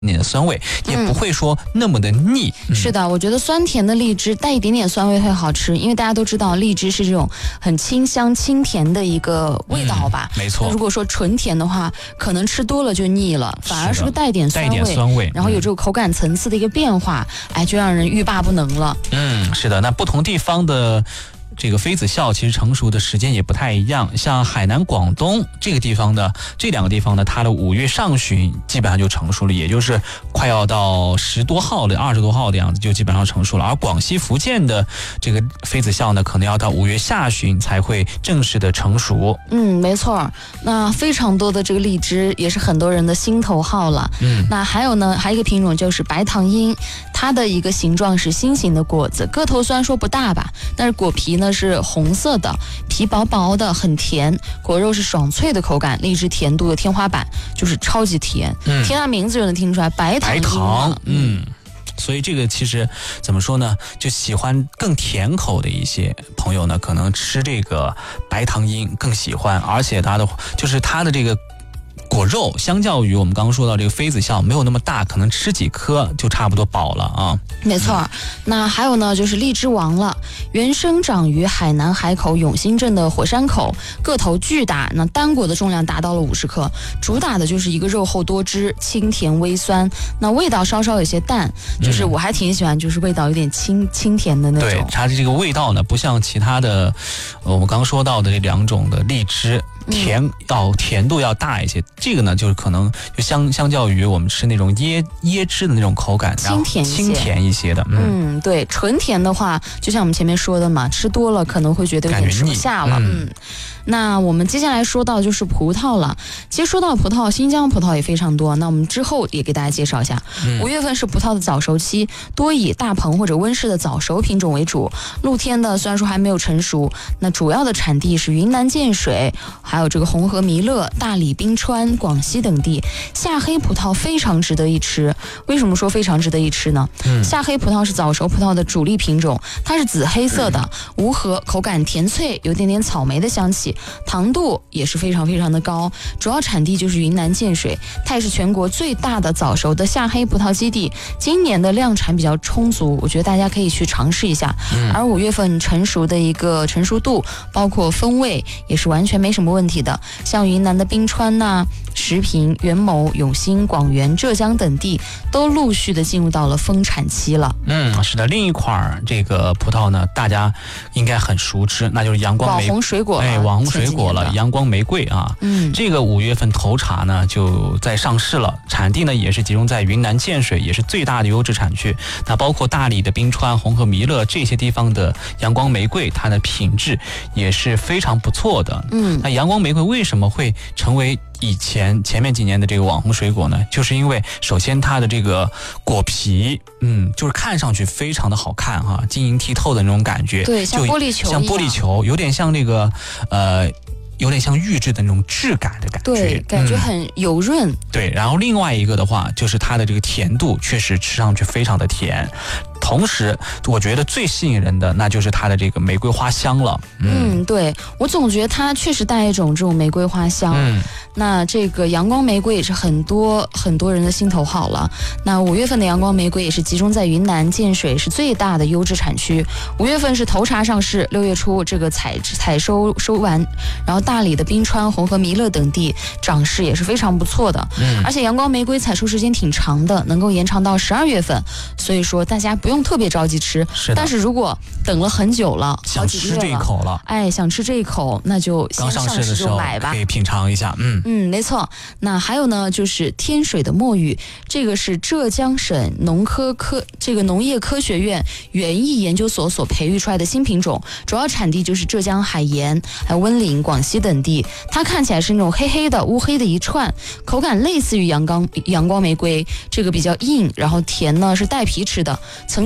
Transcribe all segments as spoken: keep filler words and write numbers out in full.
点的酸味，也不会说那么的腻。 嗯、是的，我觉得酸甜的荔枝带一点点酸味会好吃，因为大家都知道荔枝是这种很清香清甜的一个味道吧。 嗯、没错。 如果说纯甜的话，可能吃多了就腻了，反而是个带点酸味， 带点酸味， 然后有这个口感层次的一个变化，嗯、哎，就让人欲罢不能了。 嗯，是的。那不同地方的这个妃子笑其实成熟的时间也不太一样，像海南、广东这个地方的这两个地方呢，它的五月上旬基本上就成熟了，也就是快要到十多号的二十多号的样子就基本上成熟了。而广西、福建的这个妃子笑呢，可能要到五月下旬才会正式的成熟。 嗯，没错。那非常多的这个荔枝也是很多人的心头好了。嗯，那还有呢，还有一个品种就是白糖樱，它的一个形状是心形的果子，个头虽然说不大吧，但是果皮呢是红色的，皮薄薄的，很甜，果肉是爽脆的口感，荔枝甜度的天花板，就是超级甜。嗯，听它名字就能听出来，白糖。 白糖，嗯。所以这个其实怎么说呢？就喜欢更甜口的一些朋友呢，可能吃这个白糖樱更喜欢，而且它的就是它的这个果肉相较于我们刚刚说到这个妃子笑没有那么大，可能吃几颗就差不多饱了啊。 没错。嗯、那还有呢，就是荔枝王了，原生长于海南海口永兴镇的火山口，个头巨大，那单果的重量达到了五十克，主打的就是一个肉厚多汁，清甜微酸，那味道稍稍有些淡，就是我还挺喜欢，就是味道有点清清甜的那种。 对，它的这个味道呢，不像其他的，呃，我们刚刚说到的这两种的荔枝。甜要甜度要大一些，这个呢就是可能就相相较于我们吃那种椰椰汁的那种口感， 清甜清甜一些的。 嗯, 嗯，对，纯甜的话，就像我们前面说的嘛，吃多了可能会觉得有点吃不下了。嗯。嗯，那我们接下来说到就是葡萄了。其实说到葡萄，新疆葡萄也非常多。那我们之后也给大家介绍一下。五、嗯、月份是葡萄的早熟期，多以大棚或者温室的早熟品种为主。露天的虽然说还没有成熟，那主要的产地是云南建水，还有这个红河弥勒、大理、宾川、广西等地。夏黑葡萄非常值得一吃。为什么说非常值得一吃呢？嗯、夏黑葡萄是早熟葡萄的主力品种，它是紫黑色的，嗯、无核，口感甜脆，有点点草莓的香气。糖度也是非常非常的高，主要产地就是云南建水，它也是全国最大的早熟的夏黑葡萄基地。今年的量产比较充足，我觉得大家可以去尝试一下。嗯、而五月份成熟的一个成熟度，包括风味也是完全没什么问题的。像云南的宾川呐、啊、石屏、元谋、永兴、广元、浙江等地都陆续的进入到了丰产期了。 嗯，是的。另一款这个葡萄呢，大家应该很熟知，那就是阳光玫网红水果。 哎，网红水果了，阳光玫瑰啊。嗯，这个五月份头茬呢就在上市了，产地呢也是集中在云南建水，也是最大的优质产区。那包括大理的宾川、红河弥勒这些地方的阳光玫瑰，它的品质也是非常不错的。嗯，那阳光玫瑰为什么会成为以前前面几年的这个网红水果呢？就是因为首先它的这个果皮，嗯，就是看上去非常的好看哈、啊，晶莹剔透的那种感觉， 对，像玻璃球一样， 像玻璃球，有点像这个呃。有点像预制的那种质感的感觉， 对，感觉很油润、嗯。 对，然后另外一个的话，就是它的这个甜度确实吃上去非常的甜。同时，我觉得最吸引人的那就是它的这个玫瑰花香了。 嗯，嗯对，我总觉得它确实带一种这种玫瑰花香。嗯，那这个阳光玫瑰也是很多很多人的心头好了。那五月份的阳光玫瑰也是集中在云南建水，是最大的优质产区。五月份是头茬上市，六月初这个采采收收完，然后大理的宾川、红河弥勒等地长势也是非常不错的。嗯，而且阳光玫瑰采收时间挺长的，能够延长到十二月份，所以说大家不用特别着急吃。 是的， 但是如果等了很久了， 想吃这一口了， 哎，想吃这一口，那就先刚上市的时候买吧， 可以品尝一下。嗯嗯，没错。那还有呢，就是天水的墨玉，这个是浙江省农科科这个农业科学院园艺研究所所培育出来的新品种，主要产地就是浙江海盐、还有温岭、广西等地。它看起来是那种黑黑的、乌黑的一串，口感类似于阳光阳光玫瑰，这个比较硬，然后甜呢是带皮吃的，层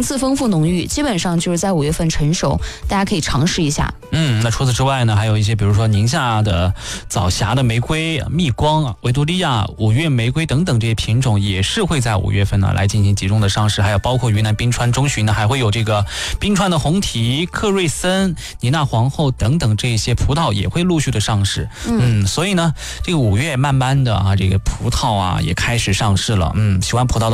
次丰富浓郁，基本上就是在五月份成熟，大家可以尝试一下。 嗯，那除此之外呢，还有一些比如说宁夏的早霞的玫瑰、蜜光、维多利亚五月玫瑰等等这些品种，也是会在五月份呢来进行集中的上市。还有包括云南冰川中旬呢，还会有这个冰川的红提、克瑞森、尼娜皇后等等这些葡萄也会陆续的上市。嗯, 嗯所以呢，这个五月慢慢的啊，这个葡萄啊也开始上市了。嗯，喜欢葡萄的